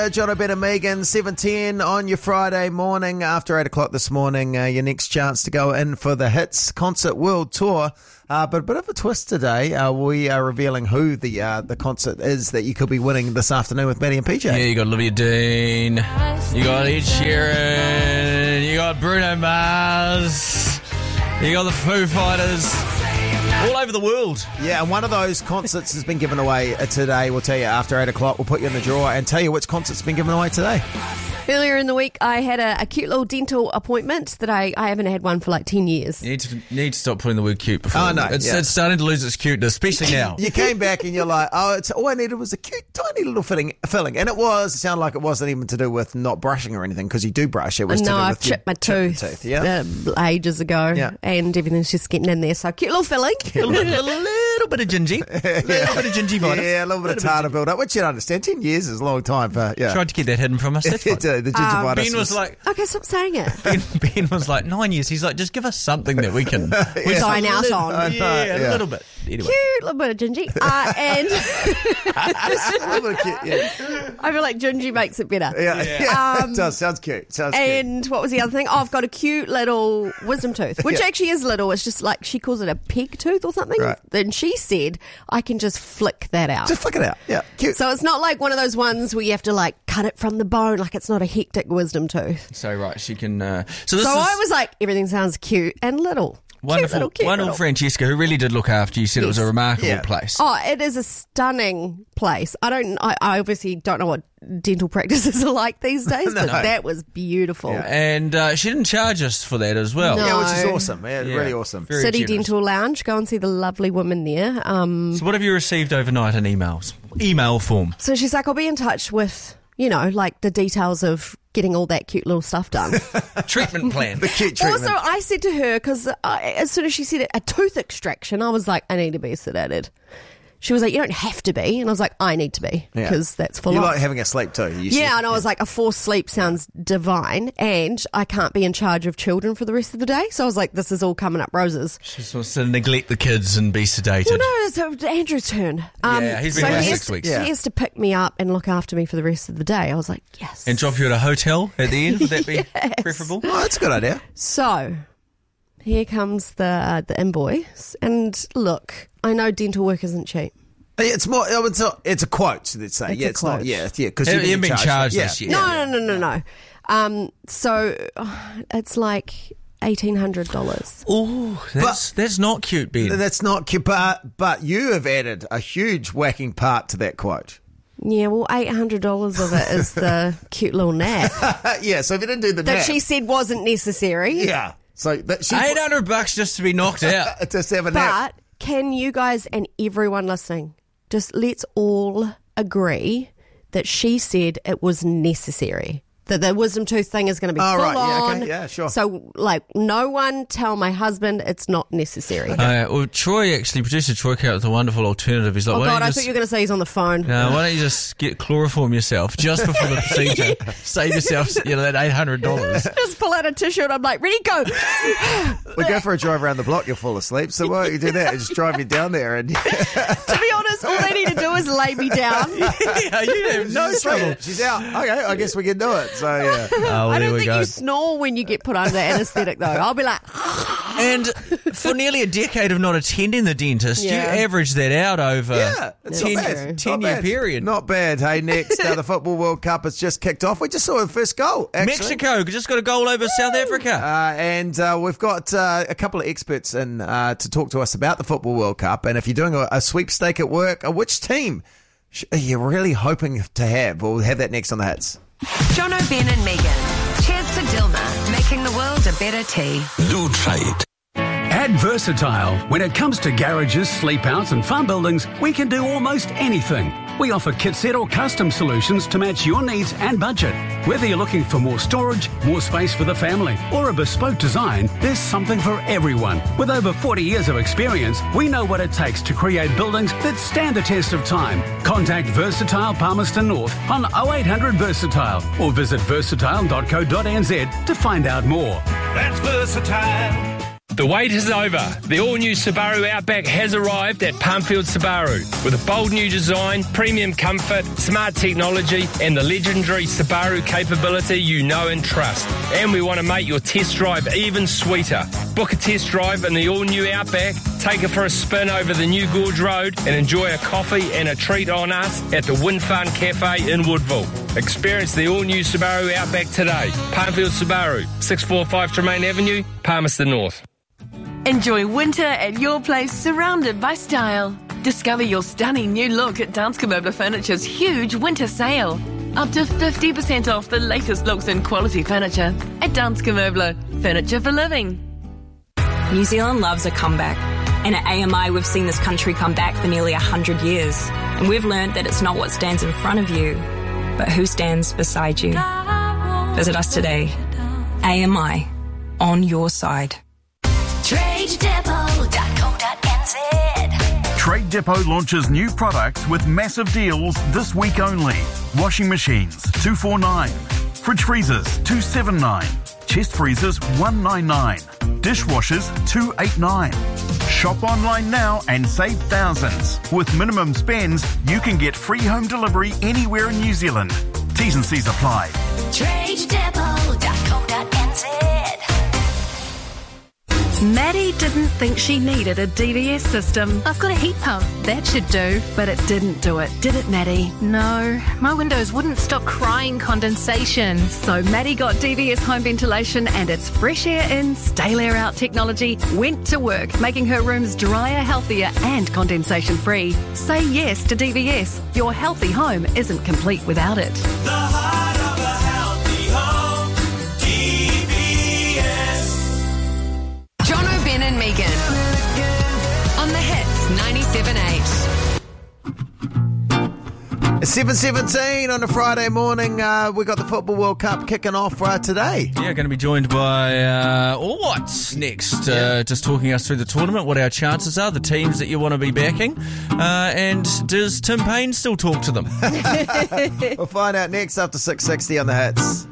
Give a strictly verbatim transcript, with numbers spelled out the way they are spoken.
John O'Ben and Megan, seven ten on your Friday morning after eight o'clock this morning. Uh, your next chance to go in for the Hits Concert World Tour. Uh, but a bit of a twist today. Uh, we are revealing who the uh, the concert is that you could be winning this afternoon with Maddie and P J. Yeah, you got Olivia Dean, you got Ed Sheeran, you got Bruno Mars, you got the Foo Fighters. All over the world. Yeah, and one of those concerts has been given away today. We'll tell you after eight o'clock. We'll put you in the drawer and tell you which concert's been given away today. Earlier in the week, I had a, a cute little dental appointment that I, I haven't had one for like ten years. You need to, need to stop putting the word cute before. Oh, no. It's, yeah. it's starting to lose its cuteness, especially now. You came back and you're like, oh, it's, all I needed was a cute, tiny little fitting, filling. And it was. It sounded like it wasn't even to do with not brushing or anything, because you do brush. It was no, to do I've with chipped my chipped tooth, tooth yeah? uh, ages ago, Yeah. and everything's just getting in there. So cute little filling. a little, little, little bit of gingy. A little bit of gingivitis. Yeah, a little bit of tartar build up, which you understand. Ten years is a long time for, yeah. Tried to get that hidden from us. That's fine. the gingivitis Um, Ben was like, Okay, stop saying it. Ben, Ben was like, nine years. He's like, just give us something that we can we dine out little, on. I know, Yeah, yeah. a little bit. Anyway. Cute little bit of gingy. Uh, and Just a little bit cute, yeah. I feel like gingy makes it better. Yeah, yeah. Um, it does. Sounds cute. Sounds And what was the other thing? Oh, I've got a cute little wisdom tooth, which Yeah. actually is little. It's just like she calls it a peg tooth or something. Right. Then she said I can just flick that out. cute. Just flick it out. Yeah, cute. So it's not like one of those ones where you have to like cut it from the bone. Like it's not a hectic wisdom tooth. So, right, she can... Uh, so this So is I was like, everything sounds cute and little. wonderful, Cute little, cute wonderful little. Francesca, who really did look after you, said it was a Yes. remarkable Yeah. place. Oh, it is a stunning place. I don't. I, I obviously don't know what dental practices are like these days, but that was beautiful. And uh, she didn't charge us for that as well. No. yeah, which is awesome. Yeah, Yeah. really awesome. Very City generous. Dental Lounge. Go and see the lovely woman there. Um, So what have you received overnight in emails? Email form. so she's like, I'll be in touch with, you know, like the details of getting all that cute little stuff done. Treatment plan. The cute treatment. Also, I said to her, because as soon as she said it, a tooth extraction, I was like, I need to be sedated. She was like, you don't have to be. And I was like, I need to be, Yeah. because that's full You on. like having a sleep too. You Yeah, said. and I was like, a forced sleep sounds divine, and I can't be in charge of children for the rest of the day. So I was like, this is all coming up roses. She just wants to neglect the kids and be sedated. Well, no, it's uh, Andrew's turn. Um, Yeah, he's been so here he six has to, weeks. He Yeah. has to pick me up and look after me for the rest of the day. I was like, yes. And drop you at a hotel at the end. Would that be Yes. preferable? Oh, that's a good idea. So here comes the uh, the invoice, and look, I know dental work isn't cheap. It's more. oh, It's a, it's a quote. Let's say. It's yeah, a it's not. quote. Yeah, yeah. Because You you're haven't getting been charged for it. this yeah. year. No, no, no, no, no. Um, so uh, it's like eighteen hundred dollars. Oh, that's that's not cute, Ben. That's not cute, but but you have added a huge whacking part to that quote. Yeah, well, eight hundred dollars of it is the cute little nap Uh, yeah. So if you didn't do the that nap, she said wasn't necessary. yeah. So that she Eight hundred bucks just to be knocked out. to have a nap. But can you guys and everyone listening, just let's all agree that she said it was necessary. That the wisdom tooth thing is going to be Oh, full right. Yeah, on. okay. Yeah, sure. So, like, no one tell my husband it's not necessary. Uh, well, Troy actually, producer Troy came up with a wonderful alternative. He's like, Oh, why God, don't I you thought just, you were going to say he's on the phone. no, why don't you just get chloroform yourself just before the procedure? Save yourself, you know, that eight hundred dollars. Just pull out a tissue and I'm like, ready, go. We go for a drive around the block, you'll fall asleep. So why don't you do that? Just drive you down there and To be honest, all they need to do is lay me down. Yeah, you have no she's trouble. asleep. She's out. Okay, I guess we can do it. So yeah. Oh, well, I there don't we think go. you snore when you get put under anaesthetic, though. I'll be like, And for nearly a decade of not attending the dentist, Yeah. you average that out over Yeah, a it's ten, not year, bad. ten Not year bad. period. Not bad. Hey, next, uh, the Football World Cup has just kicked off. We just saw the first goal, actually. Mexico just got a goal over South Africa. Uh, and uh, we've got uh, a couple of experts in uh, to talk to us about the Football World Cup. And if you're doing a, a sweepstake at work, uh, which team sh- are you really hoping to have? We'll have that next on the Hits. John O'Ben and Megan. Cheers to Dilma, making the world a better tea. Do try it. At Versatile, when it comes to garages, sleep outs and farm buildings, we can do almost anything. We offer kit set or custom solutions to match your needs and budget. Whether you're looking for more storage, more space for the family, or a bespoke design, there's something for everyone. With over forty years of experience, we know what it takes to create buildings that stand the test of time. Contact Versatile Palmerston North on oh eight hundred Versatile or visit versatile dot co dot n z to find out more. That's versatile. The wait is over. The all-new Subaru Outback has arrived at Palmfield Subaru with a bold new design, premium comfort, smart technology and the legendary Subaru capability you know and trust. And we want to make your test drive even sweeter. Book a test drive in the all-new Outback, take it for a spin over the New Gorge Road and enjoy a coffee and a treat on us at the Wind Fun Cafe in Woodville. Experience the all-new Subaru Outback today. Palmfield Subaru, six forty-five Tremaine Avenue, Palmerston North. Enjoy winter at your place, surrounded by style. Discover your stunning new look at Danske Møbler Furniture's huge winter sale. Up to fifty percent off the latest looks and quality furniture at Danske Møbler, furniture for living. New Zealand loves a comeback. And at A M I, we've seen this country come back for nearly one hundred years. And we've learned that it's not what stands in front of you, but who stands beside you. Visit us today. A M I, on your side. trade depot dot co dot n z. Trade Depot launches new products with massive deals this week only. Washing machines, two forty-nine. Fridge freezers, two seventy-nine. Chest freezers, one ninety-nine. Dishwashers, two eighty-nine. Shop online now and save thousands. With minimum spends, you can get free home delivery anywhere in New Zealand. T's and C's apply. trade depot dot co dot n z. Maddie didn't think she needed a D V S system. I've got a heat pump. That should do. But it didn't do it, did it, Maddie? No, my windows wouldn't stop crying condensation. So Maddie got D V S home ventilation and its fresh air in, stale air out technology went to work, making her rooms drier, healthier and condensation free. Say yes to D V S. Your healthy home isn't complete without it. The heart of a healthy home, D V S. John O'Ben and Megan on the Hits ninety-seven point eight. seven seventeen on a Friday morning. Uh, we got the Football World Cup kicking off uh, today. Yeah, going to be joined by uh, All Whites next, uh, Yeah. just talking us through the tournament, what our chances are, the teams that you want to be backing, uh, and does Tim Payne still talk to them? We'll find out next after six sixty on the Hits.